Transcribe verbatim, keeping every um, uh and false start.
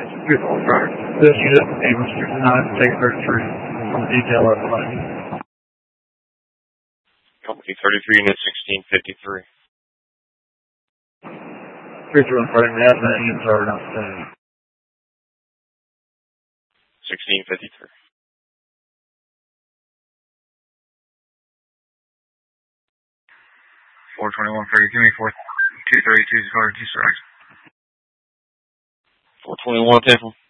Beautiful, right. This unit, Amos fifty-nine, take thirty-three, on the detail of the money. Company thirty-three, unit sixteen fifty-three. three two one, Friday, Manhattan, units are outstanding. sixteen fifty-three. four twenty-one, Freddie, give me four two thirty-two, Carter, two strikes. four twenty-one, Temple.